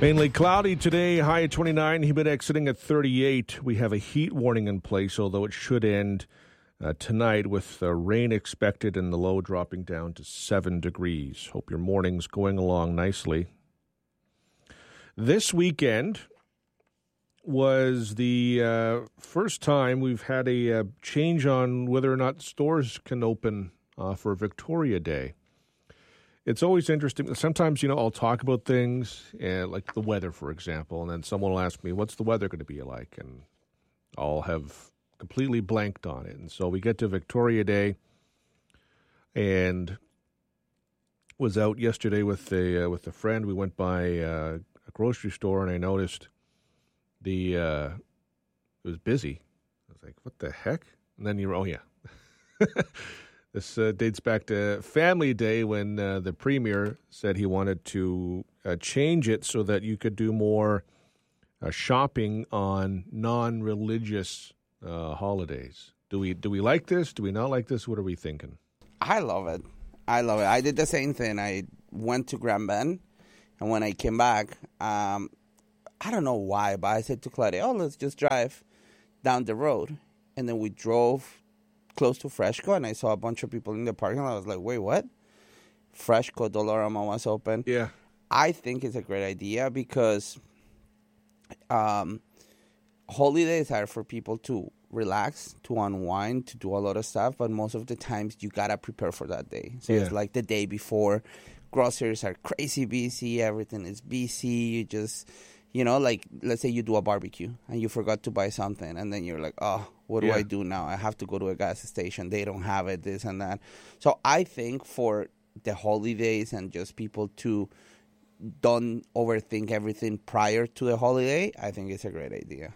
Mainly cloudy today, high at 29, humidity sitting at 38. We have a heat warning in place, although it should end tonight with rain expected and the low dropping down to 7 degrees. Hope your morning's going along nicely. This weekend was the first time we've had a change on whether or not stores can open for Victoria Day. It's always interesting. Sometimes, I'll talk about things, like the weather, for example, and then someone will ask me, what's the weather going to be like? And I'll have completely blanked on it. And so we get to Victoria Day and was out yesterday with a friend. We went by a grocery store, and I noticed it was busy. I was like, what the heck? And then This dates back to Family Day when the Premier said he wanted to change it so that you could do more shopping on non-religious holidays. Do we like this? Do we not like this? What are we thinking? I love it. I did the same thing. I went to Grand Bend, and when I came back, I don't know why, but I said to Claudia, let's just drive down the road. And then we drove close to Freshco, and I saw a bunch of people in the parking lot. I was like, wait, what? Freshco, Dollarama was open. Yeah. I think it's a great idea because holidays are for people to relax, to unwind, to do a lot of stuff, but most of the times you got to prepare for that day. So It's like the day before. Groceries are crazy busy. Everything is busy. You just, like let's say you do a barbecue and you forgot to buy something, and then you're like, what do I do now? I have to go to a gas station. They don't have it, this and that. So I think for the holidays and just people to don't overthink everything prior to the holiday, I think it's a great idea.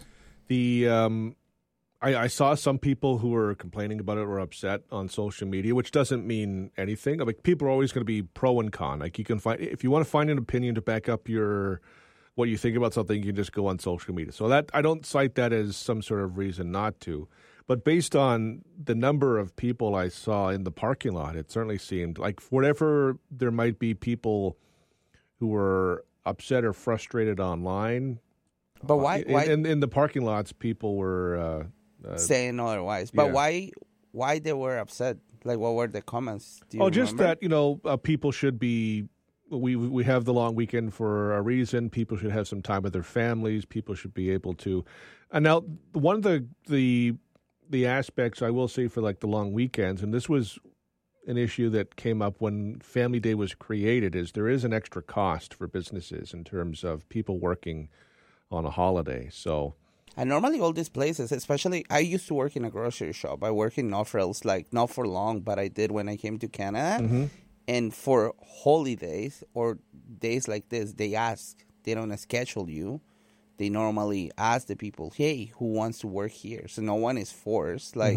I saw some people who were complaining about it or upset on social media, which doesn't mean anything. Like, people are always going to be pro and con. Like, you can if you want to find an opinion to back up what you think about something, you can just go on social media. So that I don't cite that as some sort of reason not to. But based on the number of people I saw in the parking lot, it certainly seemed like whatever there might be people who were upset or frustrated online. But why? In the parking lots, people were saying otherwise. But why they were upset? Like, what were the comments? Do you remember? Just that, people should be... We have the long weekend for a reason. People should have some time with their families. People should be able to. And now, one of the aspects I will say for like the long weekends, and this was an issue that came up when Family Day was created, is there is an extra cost for businesses in terms of people working on a holiday. So, and normally all these places, especially I used to work in a grocery shop. I work in North Hills, like not for long, but I did when I came to Canada. Mm-hmm. And for holidays or days like this, they don't schedule you. They normally ask the people, hey, who wants to work here? So no one is forced. Like,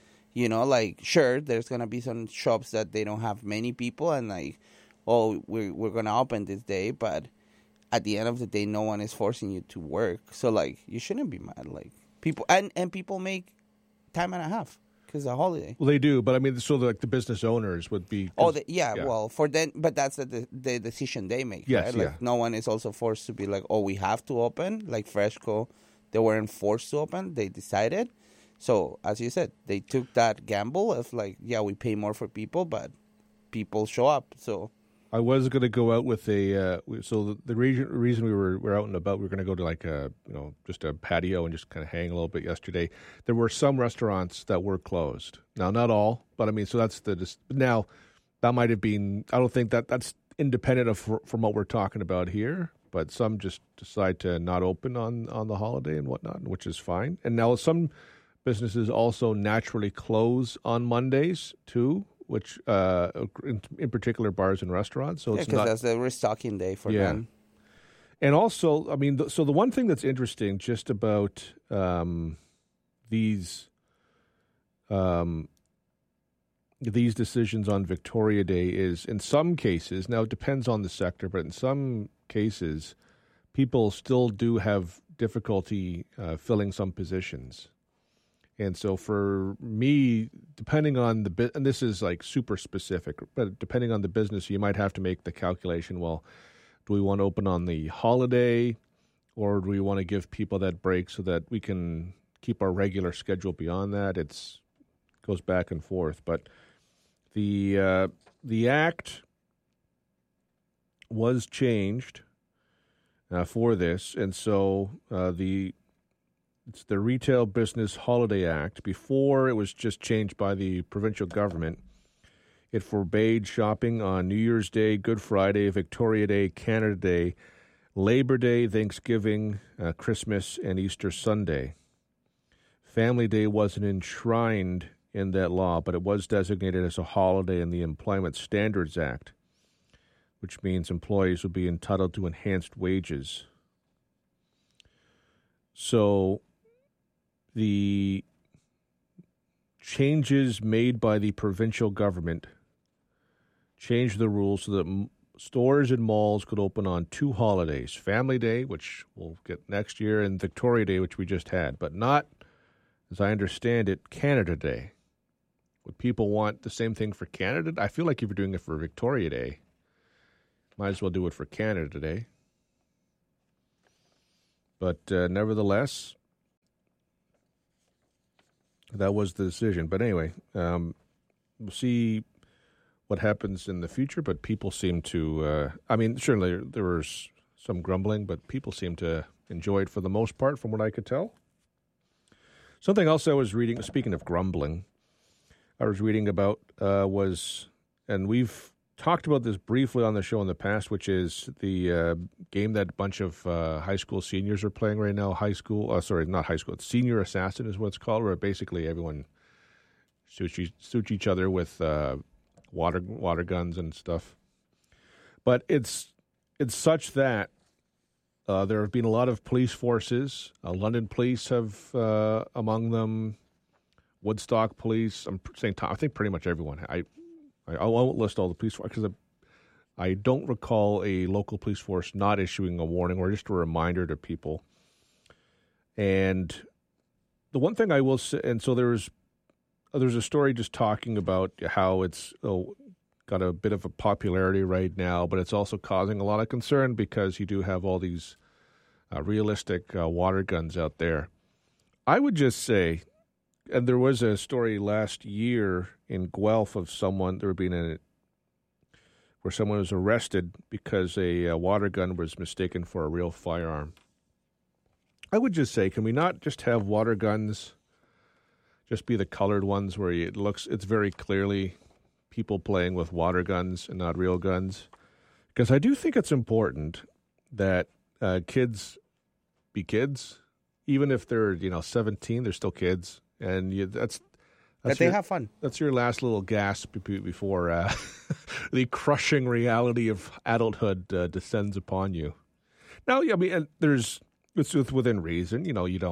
sure, there's going to be some shops that they don't have many people and like, we're going to open this day. But at the end of the day, no one is forcing you to work. So, like, you shouldn't be mad. Like, people, and people make time and a half. It's a holiday. Well, they do, but I mean, so the business owners would be. Well, for them, but that's the decision they make. Yes, right? Like, no one is also forced to be like, we have to open. Like Freshco, they weren't forced to open. They decided. So, as you said, they took that gamble of like, we pay more for people, but people show up. So. I was going to go out with so the reason we were out and about, we were going to go to like just a patio and just kind of hang a little bit yesterday. There were some restaurants that were closed. Now, not all, but I mean, so that's now that might have been, I don't think that's independent of from what we're talking about here, but some just decide to not open on the holiday and whatnot, which is fine. And now some businesses also naturally close on Mondays too, which in particular bars and restaurants. So it's because that's the restocking day for them. And also, I mean, so the one thing that's interesting just about these decisions on Victoria Day is, in some cases, now it depends on the sector, but in some cases, people still do have difficulty filling some positions. And so for me, depending on and this is like super specific, but depending on the business, you might have to make the calculation, well, Do we want to open on the holiday, or do we want to give people that break so that we can keep our regular schedule beyond that? It goes back and forth. But the act was changed for this, and so it's the Retail Business Holiday Act. Before, it was just changed by the provincial government. It forbade shopping on New Year's Day, Good Friday, Victoria Day, Canada Day, Labor Day, Thanksgiving, Christmas, and Easter Sunday. Family Day wasn't enshrined in that law, but it was designated as a holiday in the Employment Standards Act, which means employees would be entitled to enhanced wages. So the changes made by the provincial government changed the rules so that stores and malls could open on 2 holidays, Family Day, which we'll get next year, and Victoria Day, which we just had, but not, as I understand it, Canada Day. Would people want the same thing for Canada? I feel like if you're doing it for Victoria Day, might as well do it for Canada Day. But nevertheless, that was the decision. But anyway, we'll see what happens in the future, but people seem to, certainly there was some grumbling, but people seem to enjoy it for the most part, from what I could tell. Something else I was reading, speaking of grumbling, I was reading about and we've talked about this briefly on the show in the past, which is the game that a bunch of high school seniors are playing right now. It's Senior Assassin is what it's called, where basically everyone shoots each other with water guns and stuff. But it's such that there have been a lot of police forces. London police have among them, Woodstock police. I think pretty much everyone. I won't list all the police forces because I don't recall a local police force not issuing a warning or just a reminder to people. And the one thing I will say, and so there's a story just talking about how it's got a bit of a popularity right now, but it's also causing a lot of concern because you do have all these realistic water guns out there. I would just say, and there was a story last year in Guelph of someone, where someone was arrested because a water gun was mistaken for a real firearm. I would just say, can we not just have water guns just be the colored ones where it's very clearly people playing with water guns and not real guns? Because I do think it's important that kids be kids, even if they're 17, they're still kids, and that they have fun. That's your last little gasp before the crushing reality of adulthood descends upon you. Now, I mean, it's within reason.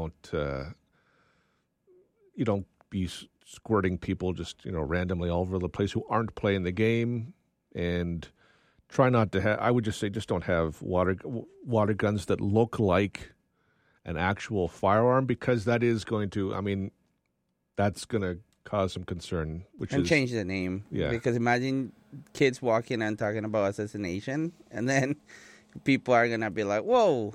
You don't be squirting people just randomly all over the place who aren't playing the game, and try not to have. I would just say just don't have water guns that look like an actual firearm, because that is going to. I mean, that's going to cause some concern. Change the name. Yeah. Because imagine kids walking and talking about assassination, and then people are gonna be like, "Whoa!"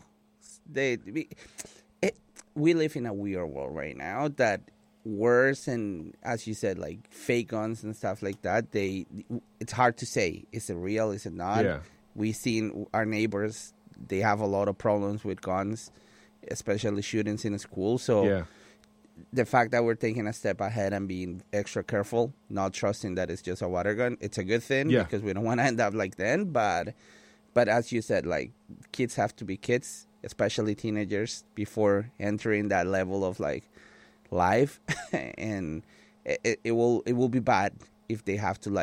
We live in a weird world right now that worse, and as you said, like fake guns and stuff like that. It's hard to say, is it real, is it not? Yeah. We've seen our neighbors; they have a lot of problems with guns, especially shootings in school. So yeah. The fact that we're taking a step ahead and being extra careful, not trusting that it's just a water gun, it's a good thing, because we don't want to end up like then. But as you said, like, kids have to be kids, especially teenagers, before entering that level of like life, and it will be bad if they have to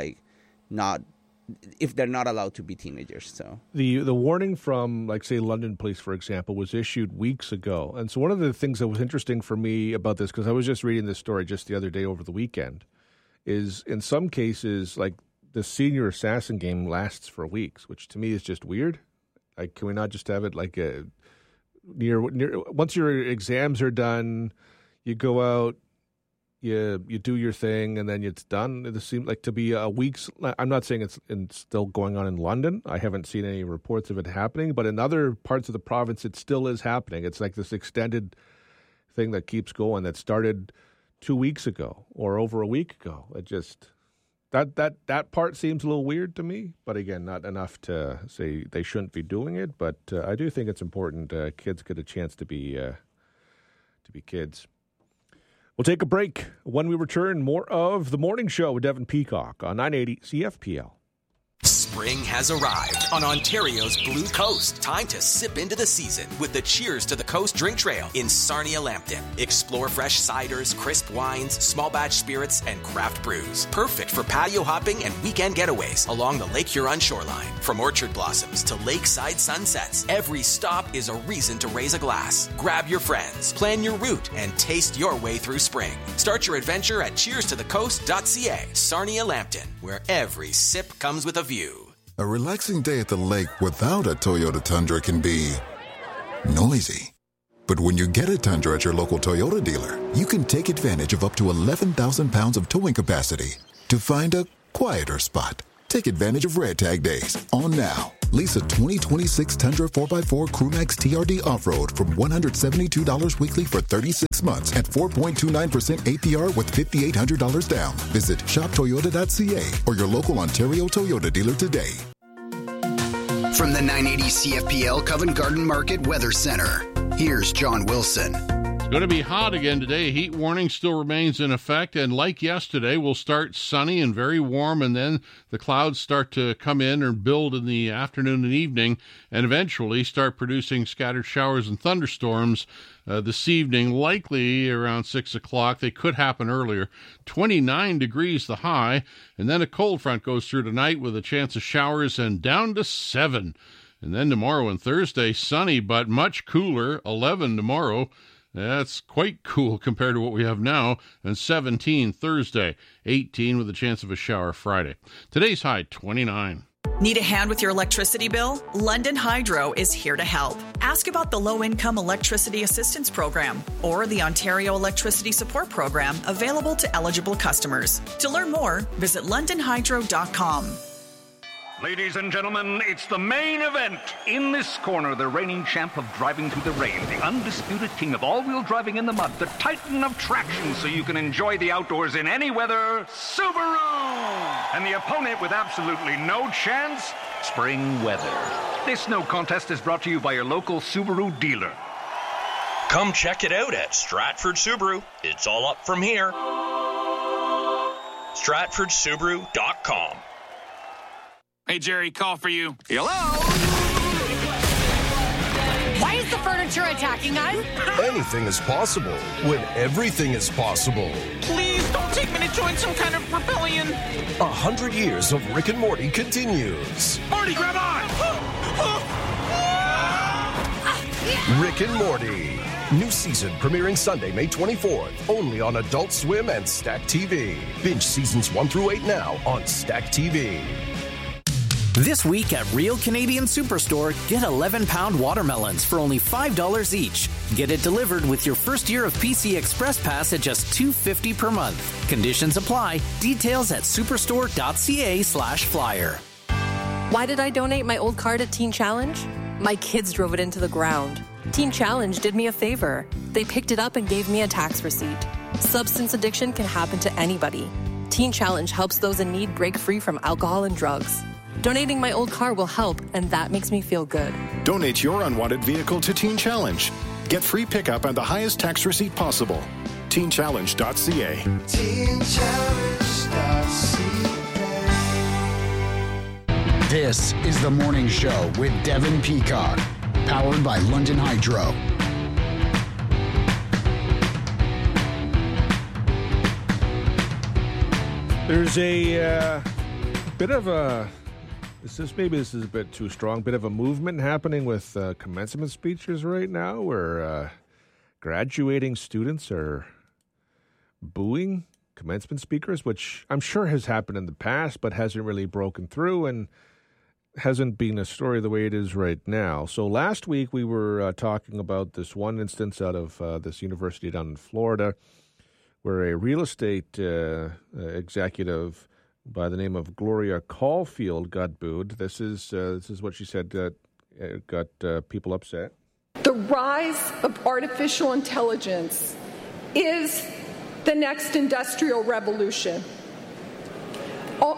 if they're not allowed to be teenagers. So the warning from, like, say, London police, for example, was issued weeks ago. And so one of the things that was interesting for me about this, because I was just reading this story just the other day over the weekend, is in some cases, like, the Senior Assassin game lasts for weeks, which to me is just weird. Like, can we not just have it like near once your exams are done, you go out, you do your thing, and then it's done. It seems like to be a week's. I'm not saying it's still going on in London. I haven't seen any reports of it happening, but in other parts of the province, it still is happening. It's like this extended thing that keeps going that started 2 weeks ago or over a week ago. It just that part seems a little weird to me, but again, not enough to say they shouldn't be doing it. But I do think it's important kids get a chance to be kids. We'll take a break. When we return, more of The Morning Show with Devin Peacock on 980 CFPL. Spring has arrived on Ontario's Blue Coast. Time to sip into the season with the Cheers to the Coast drink trail in Sarnia-Lambton. Explore fresh ciders, crisp wines, small batch spirits, and craft brews. Perfect for patio hopping and weekend getaways along the Lake Huron shoreline. From orchard blossoms to lakeside sunsets, every stop is a reason to raise a glass. Grab your friends, plan your route, and taste your way through spring. Start your adventure at cheerstothecoast.ca. Sarnia-Lambton, where every sip comes with a view. A relaxing day at the lake without a Toyota Tundra can be noisy. But when you get a Tundra at your local Toyota dealer, you can take advantage of up to 11,000 pounds of towing capacity to find a quieter spot. Take advantage of Red Tag Days on now. Lease a 2026 Tundra 4x4 Crewmax TRD Off-Road from $172 weekly for 36 months at 4.29% APR with $5,800 down. Visit shoptoyota.ca or your local Ontario Toyota dealer today. From the 980 CFPL Covent Garden Market Weather Center, here's John Wilson. It's going to be hot again today. Heat warning still remains in effect, and like yesterday, we'll start sunny and very warm, and then the clouds start to come in and build in the afternoon and evening, and eventually start producing scattered showers and thunderstorms this evening, likely around 6 o'clock. They could happen earlier. 29 degrees the high, and then a cold front goes through tonight with a chance of showers and down to 7. And then tomorrow and Thursday, sunny but much cooler, 11 tomorrow. That's quite cool compared to what we have now. And 17 Thursday, 18 with a chance of a shower Friday. Today's high, 29. Need a hand with your electricity bill? London Hydro is here to help. Ask about the Low-Income Electricity Assistance Program or the Ontario Electricity Support Program available to eligible customers. To learn more, visit londonhydro.com. Ladies and gentlemen, it's the main event. In this corner, the reigning champ of driving through the rain, the undisputed king of all-wheel driving in the mud, the titan of traction so you can enjoy the outdoors in any weather, Subaru! And the opponent with absolutely no chance, spring weather. This no contest is brought to you by your local Subaru dealer. Come check it out at Stratford Subaru. It's all up from here. StratfordSubaru.com. Hey, Jerry, call for you. Hello? Why is the furniture attacking us? Anything is possible when everything is possible. Please don't take me to join some kind of rebellion. 100 years of Rick and Morty continues. Morty, grab on! Rick and Morty. New season premiering Sunday, May 24th. Only on Adult Swim and Stack TV. Binge seasons 1 through 8 now on Stack TV. This week at Real Canadian Superstore, get 11-pound watermelons for only $5 each. Get it delivered with your first year of PC Express Pass at just $2.50 per month. Conditions apply. Details at superstore.ca/flyer. Why did I donate my old car to Teen Challenge? My kids drove it into the ground. Teen Challenge did me a favor. They picked it up and gave me a tax receipt. Substance addiction can happen to anybody. Teen Challenge helps those in need break free from alcohol and drugs. Donating my old car will help, and that makes me feel good. Donate your unwanted vehicle to Teen Challenge. Get free pickup and the highest tax receipt possible. TeenChallenge.ca. TeenChallenge.ca. This is The Morning Show with Devin Peacock, powered by London Hydro. There's a bit of a... Maybe this is a bit too strong. Bit of a movement happening with commencement speeches right now where graduating students are booing commencement speakers, which I'm sure has happened in the past but hasn't really broken through and hasn't been a story the way it is right now. So last week we were talking about this one instance out of this university down in Florida where a real estate executive by the name of Gloria Caulfield got booed. This is what she said got people upset. The rise of artificial intelligence is the next industrial revolution. Whoa.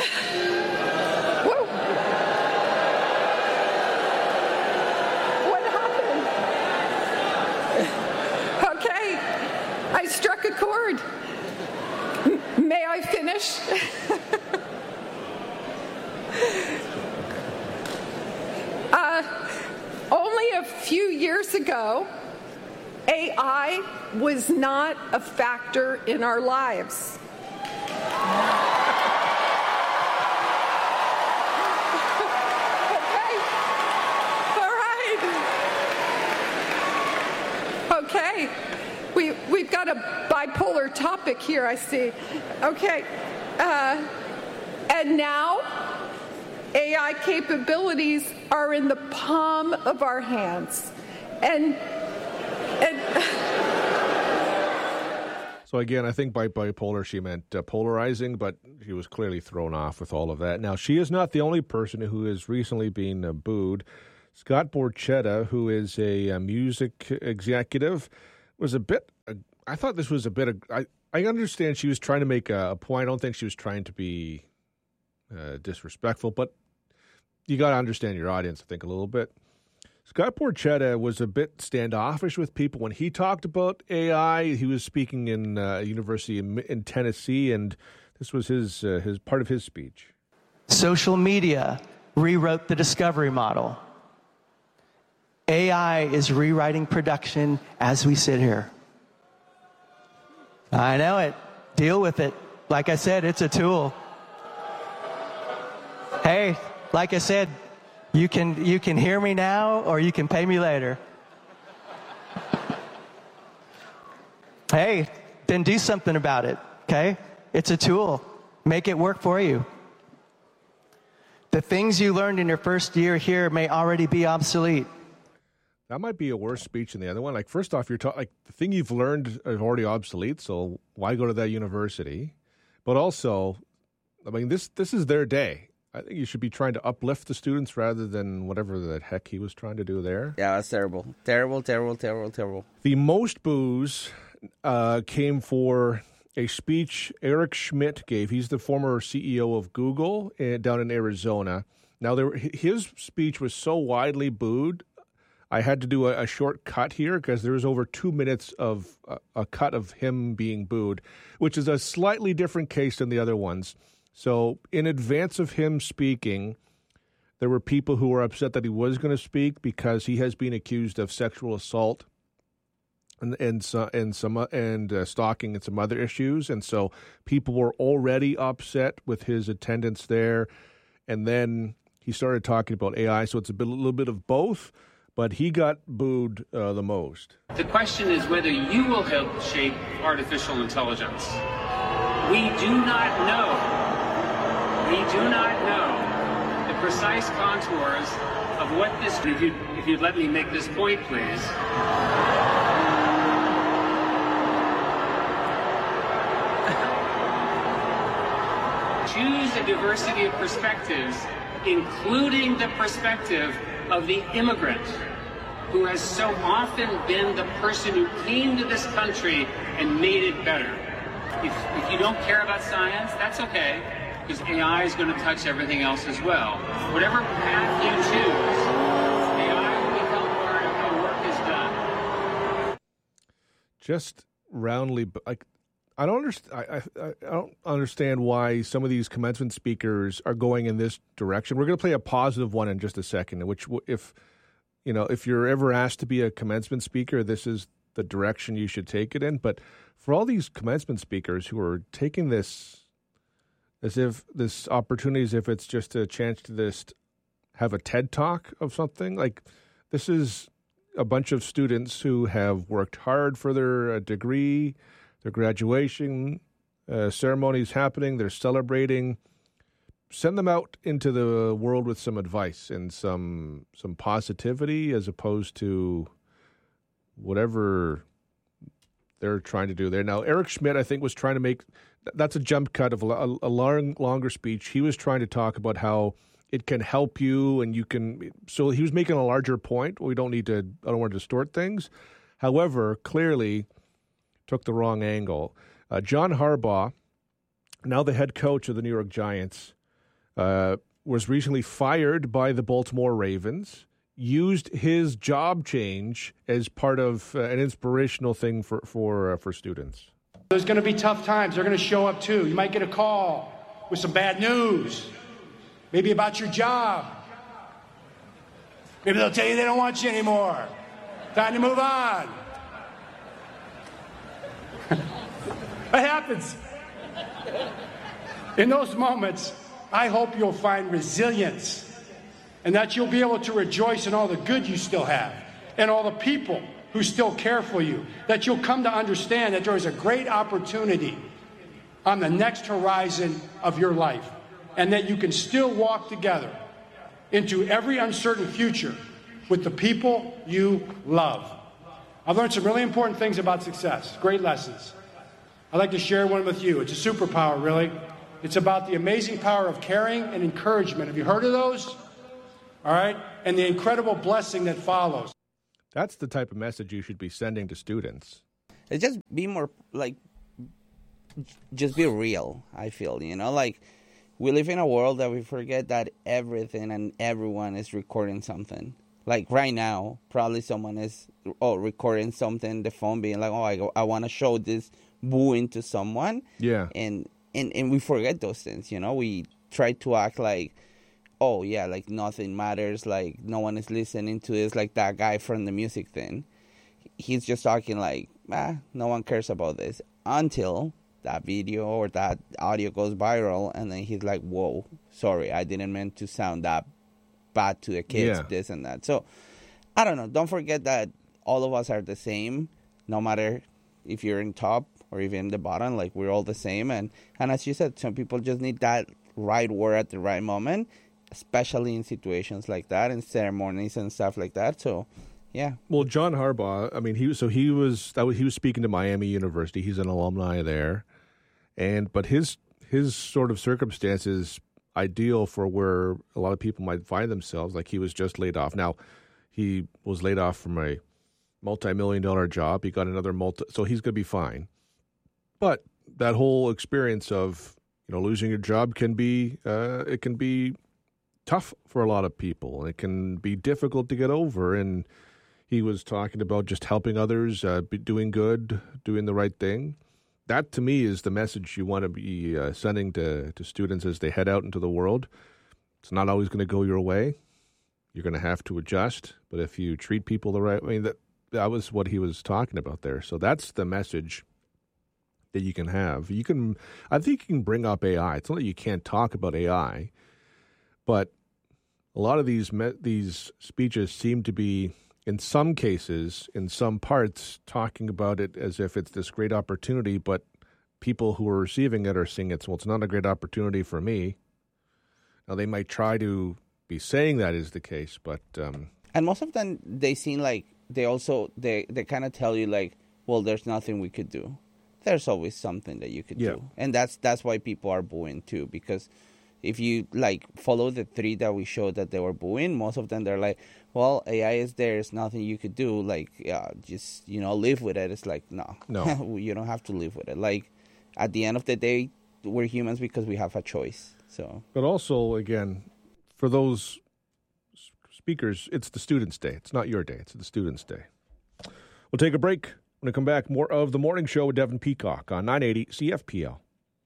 What happened? Okay, I struck a chord. May I finish? Only a few years ago, AI was not a factor in our lives. Okay. All right. Okay. We've got a bipolar topic here, I see. Okay. And now, AI capabilities are in the palm of our hands. And So again, I think by bipolar she meant polarizing, but she was clearly thrown off with all of that. Now, she is not the only person who has recently been booed. Scott Borchetta, who is a music executive, was a bit... I thought this was a bit... I understand she was trying to make a point. I don't think she was trying to be disrespectful, but you got to understand your audience, I think, a little bit. Scott Borchetta was a bit standoffish with people when he talked about AI. He was speaking in a university in Tennessee, and this was his part of his speech. Social media rewrote the discovery model. AI is rewriting production as we sit here. I know it. Deal with it. Like I said, it's a tool. Hey, like I said, you can hear me now or you can pay me later. Hey, then do something about it, okay? It's a tool. Make it work for you. The things you learned in your first year here may already be obsolete. That might be a worse speech than the other one. Like, first off, you're like the thing you've learned is already obsolete, so why go to that university? But also, I mean, this is their day. I think you should be trying to uplift the students rather than whatever the heck he was trying to do there. Yeah, that's terrible. Terrible, terrible, terrible, terrible. The most boos came for a speech Eric Schmidt gave. He's the former CEO of Google down in Arizona. Now, his speech was so widely booed, I had to do a short cut here because there was over 2 minutes of a cut of him being booed, which is a slightly different case than the other ones. So in advance of him speaking, there were people who were upset that he was going to speak because he has been accused of sexual assault and stalking and some other issues. And so people were already upset with his attendance there. And then he started talking about AI, so it's a little bit of both. But he got booed the most. The question is whether you will help shape artificial intelligence. We do not know. We do not know the precise contours of what this... If you'd let me make this point, please. Choose a diversity of perspectives, including the perspective of the immigrant, who has so often been the person who came to this country and made it better. If you don't care about science, that's okay, because AI is going to touch everything else as well. Whatever path you choose, AI will become part of how work is done. Just roundly, like, I don't understand why some of these commencement speakers are going in this direction. We're going to play a positive one in just a second, which if you're ever asked to be a commencement speaker, this is the direction you should take it in. But for all these commencement speakers who are taking this as if this opportunity, as if it's just a chance to just have a TED Talk of something, like this is a bunch of students who have worked hard for their degree, their graduation ceremonies happening, they're celebrating. Send them out into the world with some advice and some positivity as opposed to whatever they're trying to do there. Now, Eric Schmidt, I think, was trying to make – that's a jump cut of a longer speech. He was trying to talk about how it can help you and you can – so he was making a larger point. We don't need to – I don't want to distort things. However, clearly took the wrong angle. John Harbaugh, now the head coach of the New York Giants, was recently fired by the Baltimore Ravens, used his job change as part of an inspirational thing for students. There's going to be tough times. They're going to show up too. You might get a call with some bad news, maybe about your job. Maybe they'll tell you they don't want you anymore. Time to move on. That happens. In those moments, I hope you'll find resilience and that you'll be able to rejoice in all the good you still have and all the people who still care for you, that you'll come to understand that there is a great opportunity on the next horizon of your life and that you can still walk together into every uncertain future with the people you love. I've learned some really important things about success, great lessons. I'd like to share one with you. It's a superpower, really. It's about the amazing power of caring and encouragement. Have you heard of those? All right? And the incredible blessing that follows. That's the type of message you should be sending to students. It's just be more, like, just be real, I feel, you know? Like, we live in a world that we forget that everything and everyone is recording something. Like, right now, probably someone is recording something, the phone being like, I want to show this booing to someone. Yeah. And we forget those things, you know? We try to act like, oh, yeah, like nothing matters, like no one is listening to this, like that guy from the music thing. He's just talking like, no one cares about this until that video or that audio goes viral, and then he's like, whoa, sorry, I didn't mean to sound that bad to the kids, this and that. So, I don't know. Don't forget that all of us are the same, no matter if you're in top or even the bottom, like we're all the same. And as you said, some people just need that right word at the right moment, especially in situations like that, in ceremonies and stuff like that. So, yeah. Well, John Harbaugh, I mean, he was speaking to Miami University. He's an alumni there, but his sort of circumstances ideal for where a lot of people might find themselves. Like, he was just laid off. Now, he was laid off from a multi-million-dollar job. He got another so he's going to be fine. But that whole experience of, you know, losing your job can be it can be tough for a lot of people. It can be difficult to get over. And he was talking about just helping others, doing good, doing the right thing. That, to me, is the message you want to be sending to students as they head out into the world. It's not always going to go your way. You're going to have to adjust. But if you treat people the right way, that was what he was talking about there. So that's the message that you can have. I think you can bring up AI. It's not that you can't talk about AI, but a lot of these speeches seem to be, in some cases, in some parts, talking about it as if it's this great opportunity, but people who are receiving it are saying it's not a great opportunity for me. Now, they might try to be saying that is the case, but... and most of them, they seem like they kind of tell you, like, well, there's nothing we could do. There's always something that you could do. And that's why people are booing, too, because if you, like, follow the three that we showed that they were booing, most of them, they're like, well, AI is there. There's nothing you could do. Like, just, you know, live with it. It's like, no. You don't have to live with it. Like, at the end of the day, we're humans because we have a choice. So, but also, again, for those speakers, it's the students' day. It's not your day. It's the students' day. We'll take a break. When we come back, more of The Morning Show with Devin Peacock on 980 CFPL.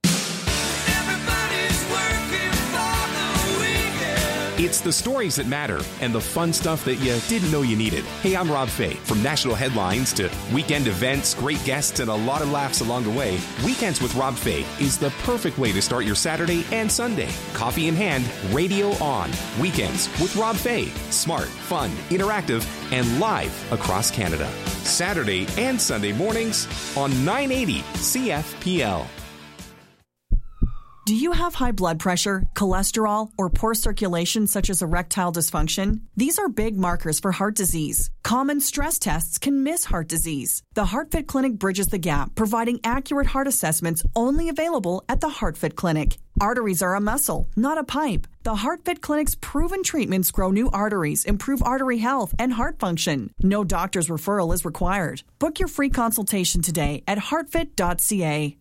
It's the stories that matter and the fun stuff that you didn't know you needed. Hey, I'm Rob Fay. From national headlines to weekend events, great guests, and a lot of laughs along the way, Weekends with Rob Fay is the perfect way to start your Saturday and Sunday. Coffee in hand, radio on. Weekends with Rob Fay. Smart, fun, interactive, and live across Canada. Saturday and Sunday mornings on 980 CFPL. Do you have high blood pressure, cholesterol, or poor circulation such as erectile dysfunction? These are big markers for heart disease. Common stress tests can miss heart disease. The HeartFit Clinic bridges the gap, providing accurate heart assessments only available at the HeartFit Clinic. Arteries are a muscle, not a pipe. The HeartFit Clinic's proven treatments grow new arteries, improve artery health and heart function. No doctor's referral is required. Book your free consultation today at heartfit.ca.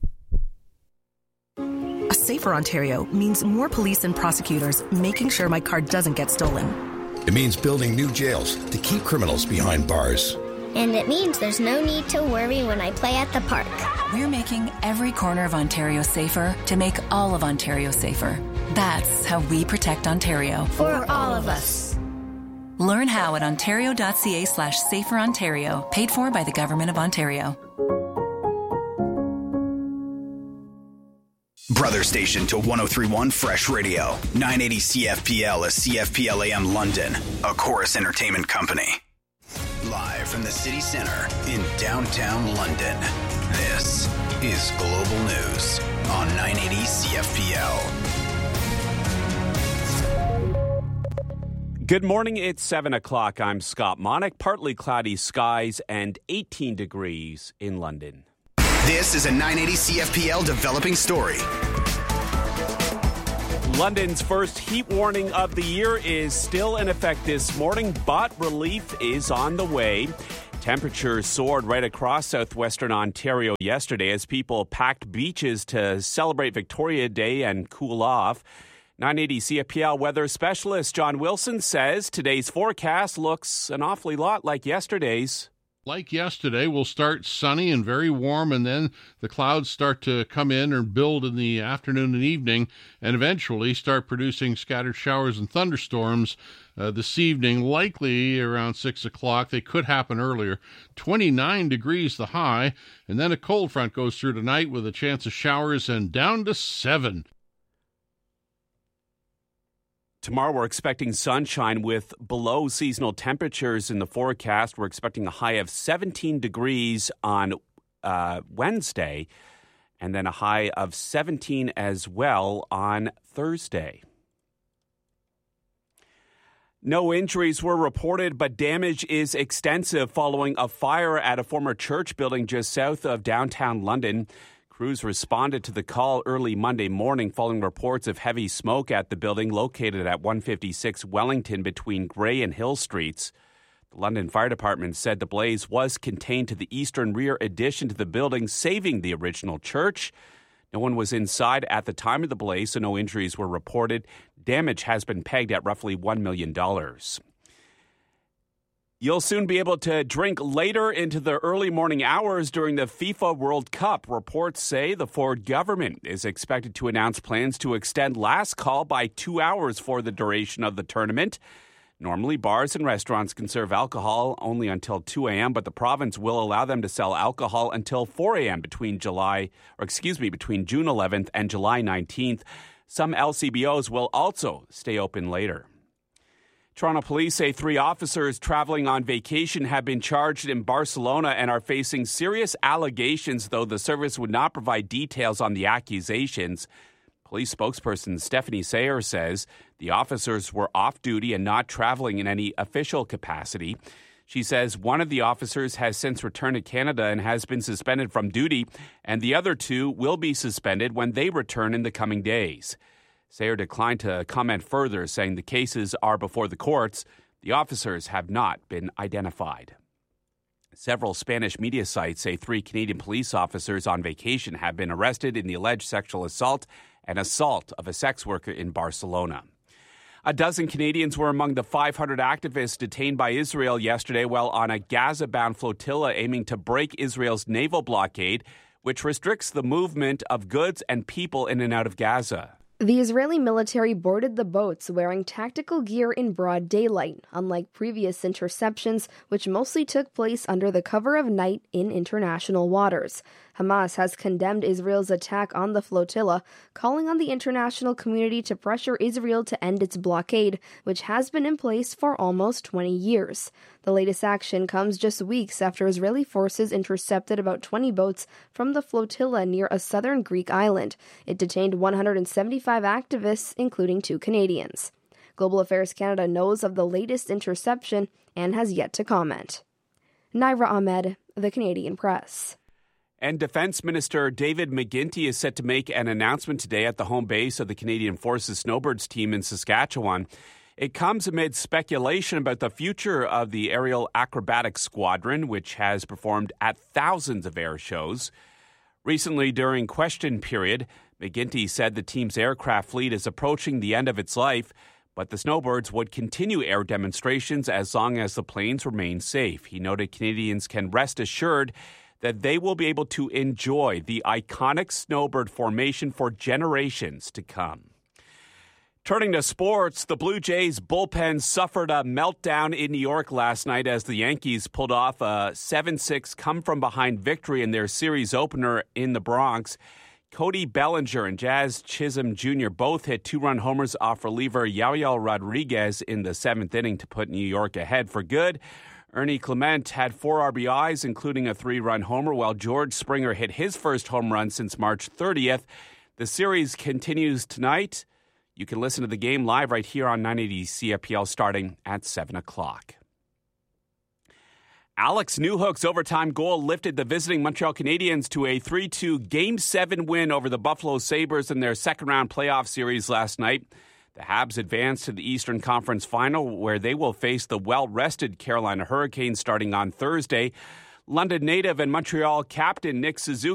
A safer Ontario means more police and prosecutors making sure my car doesn't get stolen. It means building new jails to keep criminals behind bars. And it means there's no need to worry when I play at the park. We're making every corner of Ontario safer to make all of Ontario safer. That's how we protect Ontario. For all of us. Learn how at ontario.ca/saferontario, paid for by the Government of Ontario. Brother station to 103.1 Fresh Radio, 980 CFPL, a CFPL AM London, a Chorus Entertainment Company. Live from the city center in downtown London, this is Global News on 980 CFPL. Good morning, it's 7 o'clock. I'm Scott Monick. Partly cloudy skies and 18 degrees in London. This is a 980 CFPL developing story. London's first heat warning of the year is still in effect this morning, but relief is on the way. Temperatures soared right across southwestern Ontario yesterday as people packed beaches to celebrate Victoria Day and cool off. 980 CFPL weather specialist John Wilson says today's forecast looks an awfully lot like yesterday's. Like yesterday, we'll start sunny and very warm, and then the clouds start to come in or build in the afternoon and evening, and eventually start producing scattered showers and thunderstorms this evening, likely around 6 o'clock. They could happen earlier. 29 degrees the high, and then a cold front goes through tonight with a chance of showers and down to 7. Tomorrow we're expecting sunshine with below seasonal temperatures in the forecast. We're expecting a high of 17 degrees on Wednesday and then a high of 17 as well on Thursday. No injuries were reported, but damage is extensive following a fire at a former church building just south of downtown London. Crews responded to the call early Monday morning following reports of heavy smoke at the building located at 156 Wellington between Grey and Hill Streets. The London Fire Department said the blaze was contained to the eastern rear addition to the building, saving the original church. No one was inside at the time of the blaze, so no injuries were reported. Damage has been pegged at roughly $1 million. You'll soon be able to drink later into the early morning hours during the FIFA World Cup. Reports say the Ford government is expected to announce plans to extend last call by 2 hours for the duration of the tournament. Normally, bars and restaurants can serve alcohol only until 2 a.m., but the province will allow them to sell alcohol until 4 a.m. between June 11th and July 19th. Some LCBOs will also stay open later. Toronto police say 3 officers traveling on vacation have been charged in Barcelona and are facing serious allegations, though the service would not provide details on the accusations. Police spokesperson Stephanie Sayer says the officers were off duty and not traveling in any official capacity. She says one of the officers has since returned to Canada and has been suspended from duty, and the other 2 will be suspended when they return in the coming days. Sayer declined to comment further, saying the cases are before the courts. The officers have not been identified. Several Spanish media sites say 3 Canadian police officers on vacation have been arrested in the alleged sexual assault and assault of a sex worker in Barcelona. A dozen Canadians were among the 500 activists detained by Israel yesterday while on a Gaza-bound flotilla aiming to break Israel's naval blockade, which restricts the movement of goods and people in and out of Gaza. The Israeli military boarded the boats wearing tactical gear in broad daylight, unlike previous interceptions, which mostly took place under the cover of night in international waters. Hamas has condemned Israel's attack on the flotilla, calling on the international community to pressure Israel to end its blockade, which has been in place for almost 20 years. The latest action comes just weeks after Israeli forces intercepted about 20 boats from the flotilla near a southern Greek island. It detained 175 activists, including 2 Canadians. Global Affairs Canada knows of the latest interception and has yet to comment. Naira Ahmed, The Canadian Press. And Defence Minister David McGuinty is set to make an announcement today at the home base of the Canadian Forces Snowbirds team in Saskatchewan. It comes amid speculation about the future of the Aerial Acrobatics Squadron, which has performed at thousands of air shows. Recently, during question period, McGuinty said the team's aircraft fleet is approaching the end of its life, but the Snowbirds would continue air demonstrations as long as the planes remain safe. He noted Canadians can rest assured that they will be able to enjoy the iconic snowbird formation for generations to come. Turning to sports, the Blue Jays bullpen suffered a meltdown in New York last night as the Yankees pulled off a 7-6 come-from-behind victory in their series opener in the Bronx. Cody Bellinger and Jazz Chisholm Jr. both hit 2-run homers off reliever Yadiel Rodriguez in the 7th inning to put New York ahead for good. Ernie Clement had 4 RBIs, including a 3-run homer, while George Springer hit his first home run since March 30th. The series continues tonight. You can listen to the game live right here on 980 CFPL starting at 7 o'clock. Alex Newhook's overtime goal lifted the visiting Montreal Canadiens to a 3-2 Game 7 win over the Buffalo Sabres in their second-round playoff series last night. The Habs advanced to the Eastern Conference Final, where they will face the well-rested Carolina Hurricanes starting on Thursday. London native and Montreal captain Nick Suzuki